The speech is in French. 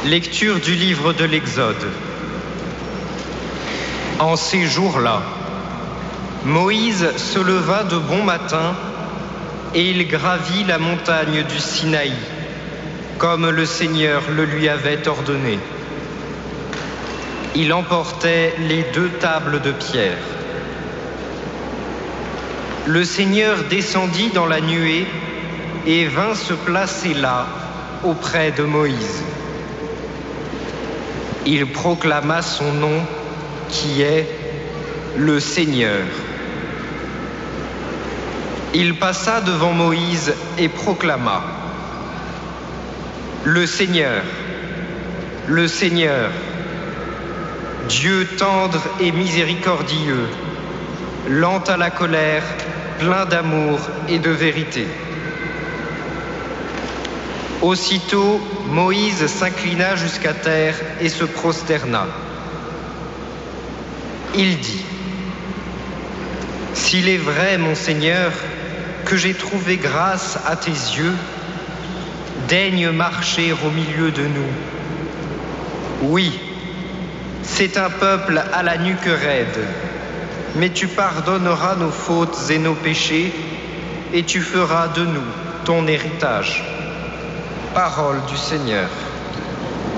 Lecture du livre de l'Exode. En ces jours-là, Moïse se leva de bon matin et il gravit la montagne du Sinaï, comme le Seigneur le lui avait ordonné. Il emportait les 2 tables de pierre. Le Seigneur descendit dans la nuée et vint se placer là, auprès de Moïse. Il proclama son nom, qui est le Seigneur. Il passa devant Moïse et proclama: le Seigneur, Dieu tendre et miséricordieux, lent à la colère, plein d'amour et de vérité. Aussitôt, Moïse s'inclina jusqu'à terre et se prosterna. Il dit: s'il est vrai, mon Seigneur, que j'ai trouvé grâce à tes yeux, daigne marcher au milieu de nous. Oui, c'est un peuple à la nuque raide, mais tu pardonneras nos fautes et nos péchés, et tu feras de nous ton héritage. Parole du Seigneur.